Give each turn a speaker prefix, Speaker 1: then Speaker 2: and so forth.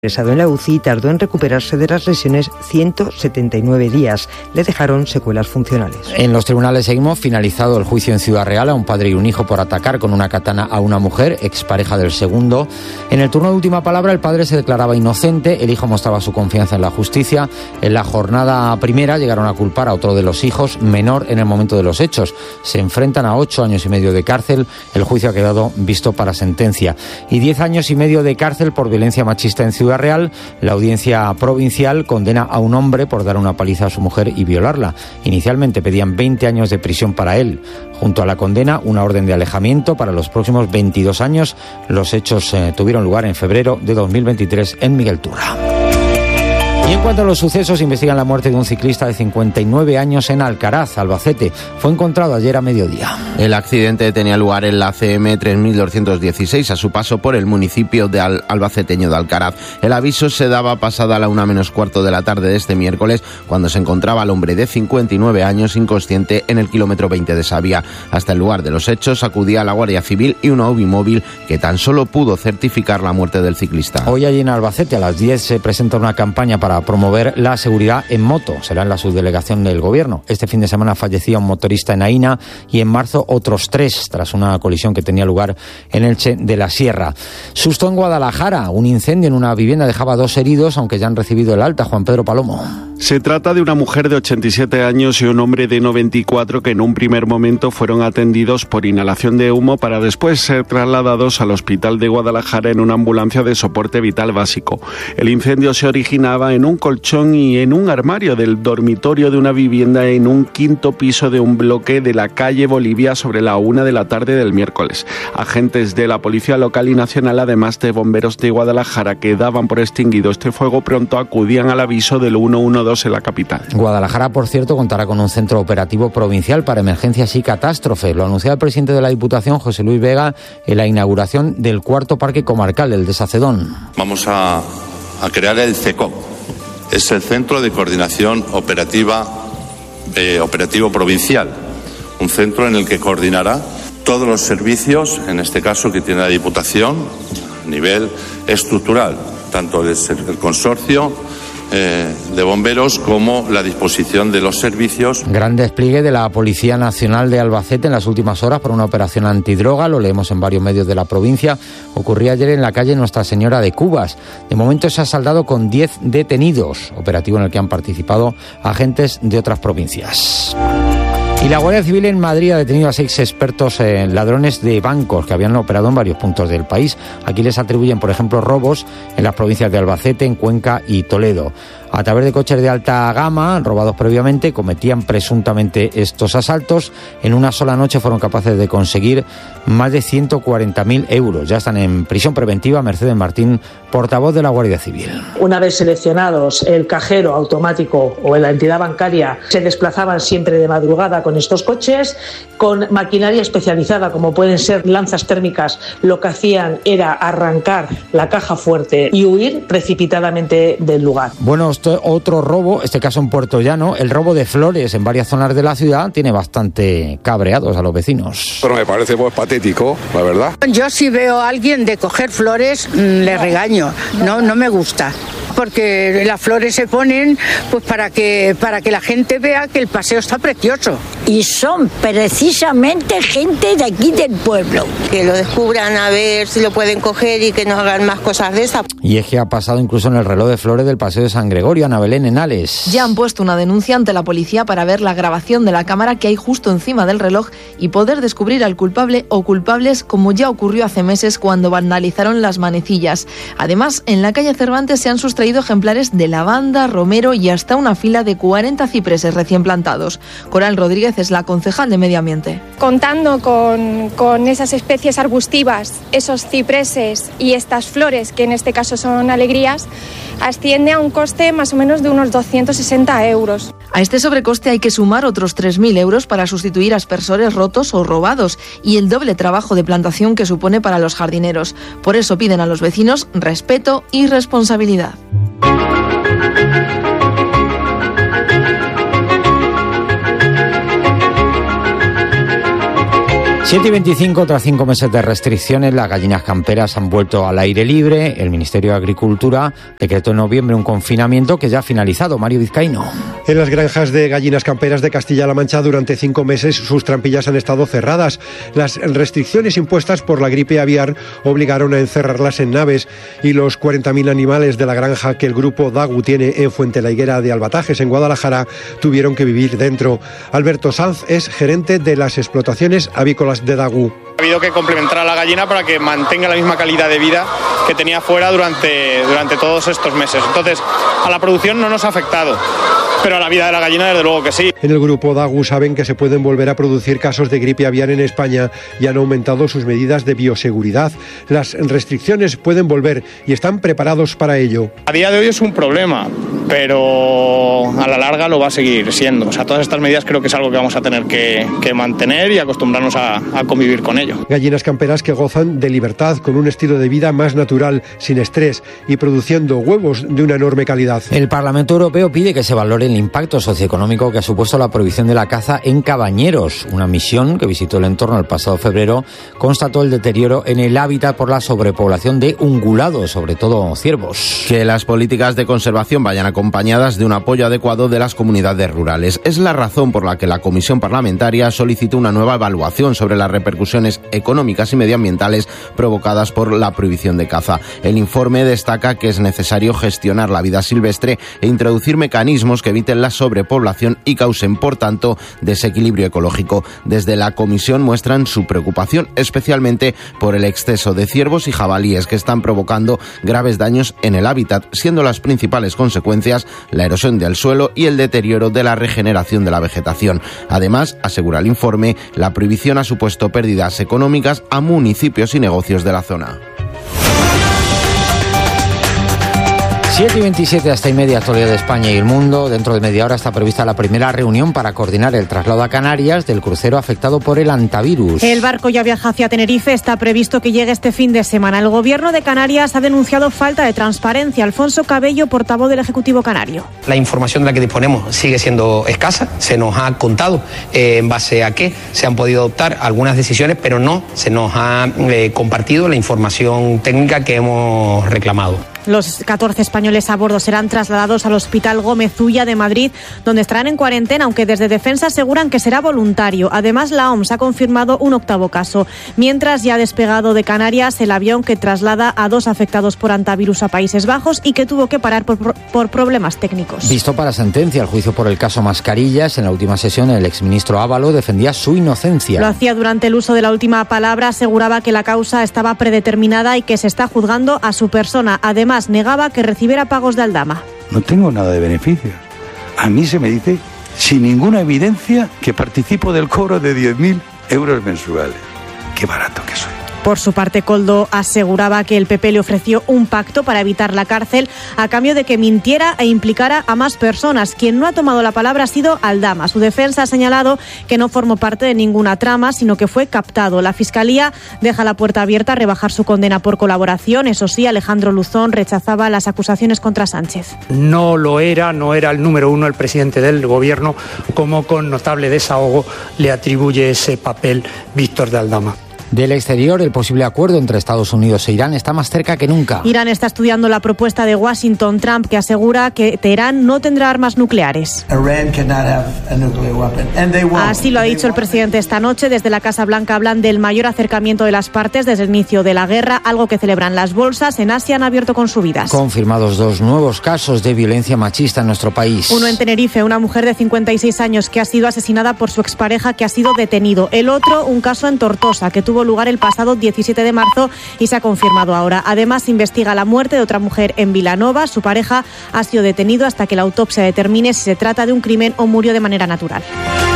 Speaker 1: Ingresado en la UCI, tardó en recuperarse de las lesiones 179 días. Le dejaron secuelas funcionales.
Speaker 2: En los tribunales seguimos. Finalizado el juicio en Ciudad Real a un padre y un hijo por atacar con una katana a una mujer, expareja del segundo. En el turno de última palabra, el padre se declaraba inocente, el hijo mostraba su confianza en la justicia. En la jornada primera llegaron a culpar a otro de los hijos, menor en el momento de los hechos. Se enfrentan a 8 años y medio de cárcel. El juicio ha quedado visto para sentencia. Y 10 años y medio de cárcel por violencia machista en Ciudad Real. La audiencia provincial condena a un hombre por dar una paliza a su mujer y violarla. Inicialmente pedían 20 años de prisión para él. Junto a la condena, una orden de alejamiento para los próximos 22 años. Los hechos tuvieron lugar en febrero de 2023 en Miguelturra. Y en cuanto a los sucesos, investigan la muerte de un ciclista de 59 años en Alcaraz, Albacete. Fue encontrado ayer a mediodía.
Speaker 3: El accidente tenía lugar en la CM 3216 a su paso por el municipio de albaceteño de Alcaraz. El aviso se daba pasada la 1:15 de la tarde de este miércoles, cuando se encontraba el hombre de 59 años inconsciente en el kilómetro 20 de esa vía. Hasta el lugar de los hechos acudía la Guardia Civil y una UBI móvil que tan solo pudo certificar la muerte del ciclista.
Speaker 2: Hoy allí en Albacete a las 10 se presenta una campaña para promover la seguridad en moto. Será en la subdelegación del Gobierno. Este fin de semana fallecía un motorista en Aína y en marzo otros 3 tras una colisión que tenía lugar en Elche de la Sierra. Susto en Guadalajara. Un incendio en una vivienda dejaba 2 heridos, aunque ya han recibido el alta. Juan Pedro Palomo.
Speaker 4: Se trata de una mujer de 87 años y un hombre de 94 que en un primer momento fueron atendidos por inhalación de humo para después ser trasladados al hospital de Guadalajara en una ambulancia de soporte vital básico. El incendio se originaba en un colchón y en un armario del dormitorio de una vivienda en un 5º piso de un bloque de la calle Bolivia sobre la 1 de la tarde del miércoles. Agentes de la Policía Local y Nacional, además de bomberos de Guadalajara que daban por extinguido este fuego, pronto acudían al aviso del 112 en la capital.
Speaker 2: Guadalajara, por cierto, contará con un centro operativo provincial para emergencias y catástrofes. Lo anunció el presidente de la Diputación, José Luis Vega, en la inauguración del 4º parque comarcal, el de Sacedón.
Speaker 5: Vamos a crear el CECOP. Es el Centro de Coordinación Operativo Provincial. Un centro en el que coordinará todos los servicios, en este caso que tiene la Diputación, a nivel estructural, tanto el consorcio de bomberos como la disposición de los servicios.
Speaker 2: Gran despliegue de la Policía Nacional de Albacete en las últimas horas por una operación antidroga, lo leemos en varios medios de la provincia. Ocurría ayer en la calle Nuestra Señora de Cubas. De momento se ha saldado con 10 detenidos, operativo en el que han participado agentes de otras provincias. Y la Guardia Civil en Madrid ha detenido a 6 expertos ladrones de bancos que habían operado en varios puntos del país. Aquí les atribuyen, por ejemplo, robos en las provincias de Albacete, en Cuenca y Toledo. A través de coches de alta gama, robados previamente, cometían presuntamente estos asaltos. En una sola noche fueron capaces de conseguir más de 140.000 euros. Ya están en prisión preventiva. Mercedes Martín, portavoz de la Guardia Civil.
Speaker 6: Una vez seleccionados el cajero automático o la entidad bancaria, se desplazaban siempre de madrugada con estos coches, con maquinaria especializada como pueden ser lanzas térmicas. Lo que hacían era arrancar la caja fuerte y huir precipitadamente del lugar.
Speaker 2: Bueno, otro robo, este caso en Puerto Llano, el robo de flores en varias zonas de la ciudad tiene bastante cabreados a los vecinos.
Speaker 7: Pero me parece pues patético, la verdad.
Speaker 8: Yo si veo a alguien de coger flores, le regaño, no me gusta. Porque las flores se ponen pues para que la gente vea que el paseo está precioso.
Speaker 9: Y son precisamente gente de aquí del pueblo.
Speaker 10: Que lo descubran a ver si lo pueden coger y que no hagan más cosas de esas.
Speaker 2: Y es que ha pasado incluso en el reloj de flores del Paseo de San Gregorio, Ana Belén Henales.
Speaker 11: Ya han puesto una denuncia ante la policía para ver la grabación de la cámara que hay justo encima del reloj y poder descubrir al culpable o culpables, como ya ocurrió hace meses cuando vandalizaron las manecillas. Además, en la calle Cervantes se han sustraído ejemplares de lavanda, romero y hasta una fila de 40 cipreses recién plantados. Coral Rodríguez es la concejal de Medio Ambiente.
Speaker 12: Contando con esas especies arbustivas, esos cipreses y estas flores, que en este caso son alegrías, asciende a un coste más o menos de unos 260 euros.
Speaker 11: A este sobrecoste hay que sumar otros 3.000 euros para sustituir aspersores rotos o robados y el doble trabajo de plantación que supone para los jardineros. Por eso piden a los vecinos respeto y responsabilidad.
Speaker 2: 7:25, tras 5 meses de restricciones, las gallinas camperas han vuelto al aire libre. El Ministerio de Agricultura decretó en noviembre un confinamiento que ya ha finalizado. Mario Vizcaíno.
Speaker 13: En las granjas de gallinas camperas de Castilla-La Mancha durante 5 meses sus trampillas han estado cerradas. Las restricciones impuestas por la gripe aviar obligaron a encerrarlas en naves y los 40.000 animales de la granja que el grupo Dagu tiene en Fuente la Higuera de Albatajes, en Guadalajara, tuvieron que vivir dentro. Alberto Sanz es gerente de las explotaciones avícolas de Dagu.
Speaker 14: Ha habido que complementar a la gallina para que mantenga la misma calidad de vida que tenía fuera durante todos estos meses. Entonces, a la producción no nos ha afectado, pero a la vida de la gallina desde luego que sí.
Speaker 13: En el grupo Dagu saben que se pueden volver a producir casos de gripe aviar en España y han aumentado sus medidas de bioseguridad. Las restricciones pueden volver y están preparados para ello.
Speaker 14: A día de hoy es un problema, pero a la larga lo va a seguir siendo. O sea, todas estas medidas creo que es algo que vamos a tener que mantener y acostumbrarnos a convivir con ello.
Speaker 13: Gallinas camperas que gozan de libertad, con un estilo de vida más natural, sin estrés y produciendo huevos de una enorme calidad.
Speaker 2: El Parlamento Europeo pide que se valore el impacto socioeconómico que ha supuesto la prohibición de la caza en Cabañeros. Una misión que visitó el entorno el pasado febrero constató el deterioro en el hábitat por la sobrepoblación de ungulados, sobre todo ciervos.
Speaker 3: Que las políticas de conservación vayan acompañadas de un apoyo adecuado de las comunidades rurales. Es la razón por la que la Comisión Parlamentaria solicitó una nueva evaluación sobre las repercusiones económicas y medioambientales provocadas por la prohibición de caza. El informe destaca que es necesario gestionar la vida silvestre e introducir mecanismos que eviten la sobrepoblación y causen, por tanto, desequilibrio ecológico. Desde la Comisión muestran su preocupación, especialmente por el exceso de ciervos y jabalíes que están provocando graves daños en el hábitat, siendo las principales consecuencias la erosión del suelo y el deterioro de la regeneración de la vegetación. Además, asegura el informe, la prohibición ha supuesto pérdidas económicas a municipios y negocios de la zona.
Speaker 2: 7:27, hasta y media, actualidad de España y el mundo. Dentro de media hora está prevista la primera reunión para coordinar el traslado a Canarias del crucero afectado por el hantavirus.
Speaker 15: El barco ya viaja hacia Tenerife, está previsto que llegue este fin de semana. El gobierno de Canarias ha denunciado falta de transparencia. Alfonso Cabello, portavoz del Ejecutivo Canario.
Speaker 16: La información de la que disponemos sigue siendo escasa. Se nos ha contado en base a qué se han podido adoptar algunas decisiones, pero no se nos ha compartido la información técnica que hemos reclamado.
Speaker 15: Los 14 españoles a bordo serán trasladados al Hospital Gómez Ulla de Madrid, donde estarán en cuarentena, aunque desde Defensa aseguran que será voluntario. Además, la OMS ha confirmado un 8º caso. Mientras, ya ha despegado de Canarias el avión que traslada a 2 afectados por hantavirus a Países Bajos y que tuvo que parar por problemas técnicos.
Speaker 2: Visto para sentencia el juicio por el caso Mascarillas, en la última sesión el exministro Ábalos defendía su inocencia.
Speaker 15: Lo hacía durante el uso de la última palabra, aseguraba que la causa estaba predeterminada y que se está juzgando a su persona. Además, negaba que recibiera pagos de Aldama.
Speaker 17: No tengo nada de beneficio. A mí se me dice, sin ninguna evidencia, que participo del cobro de 10.000 euros mensuales. Qué barato que soy.
Speaker 15: Por su parte, Koldo aseguraba que el PP le ofreció un pacto para evitar la cárcel a cambio de que mintiera e implicara a más personas. Quien no ha tomado la palabra ha sido Aldama. Su defensa ha señalado que no formó parte de ninguna trama, sino que fue captado. La Fiscalía deja la puerta abierta a rebajar su condena por colaboración. Eso sí, Alejandro Luzón rechazaba las acusaciones contra Sánchez.
Speaker 18: No era el número 1 el presidente del gobierno, como con notable desahogo le atribuye ese papel Víctor de Aldama.
Speaker 2: Del exterior, el posible acuerdo entre Estados Unidos e Irán está más cerca que nunca.
Speaker 15: Irán está estudiando la propuesta de Washington. Trump, que asegura que Teherán no tendrá armas nucleares. Así lo ha dicho el presidente esta noche. Desde la Casa Blanca hablan del mayor acercamiento de las partes desde el inicio de la guerra, algo que celebran las bolsas. En Asia han abierto con subidas.
Speaker 2: Confirmados 2 nuevos casos de violencia machista en nuestro país.
Speaker 15: Uno en Tenerife, una mujer de 56 años que ha sido asesinada por su expareja, que ha sido detenido. El otro, un caso en Tortosa, que tuvo lugar el pasado 17 de marzo y se ha confirmado ahora. Además, se investiga la muerte de otra mujer en Vilanova. Su pareja ha sido detenido hasta que la autopsia determine si se trata de un crimen o murió de manera natural.